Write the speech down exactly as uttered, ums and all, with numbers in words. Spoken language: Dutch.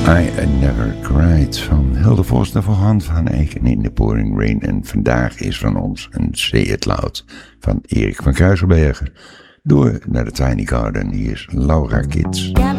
I Never Cried van Hilde Vos, de voorhand van Eiken in de Pouring Rain. En vandaag is van ons een Say It Loud van Erik van Kruiselbergen. Door naar de Tiny Garden, hier is Laura Kids.